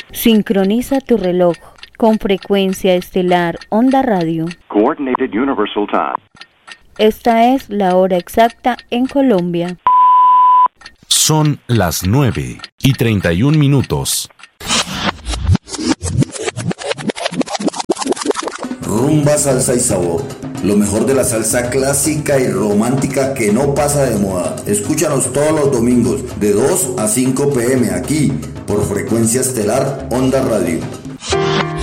Sincroniza tu reloj con Frecuencia Estelar Onda Radio. Coordinated Universal Time. Esta es la hora exacta en Colombia. Son las 9:31. Rumba, salsa y sabor. Lo mejor de la salsa clásica y romántica que no pasa de moda. Escúchanos todos los domingos de 2 a 5 p.m. aquí por Frecuencia Estelar Onda Radio.